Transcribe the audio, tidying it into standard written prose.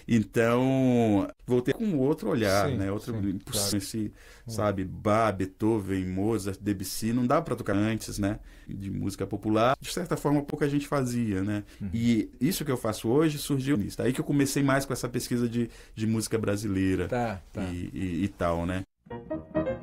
Então, voltei com outro olhar, Sim, né? Outro sim, impossível, claro. esse, sabe, Bach, Beethoven, Mozart, Debussy, não dá para tocar antes, né? De música popular. De certa forma, pouca gente fazia, né? Uhum. E isso que eu faço hoje surgiu nisso. Aí que eu comecei mais com essa pesquisa de música brasileira Tá, tá. e tal, né?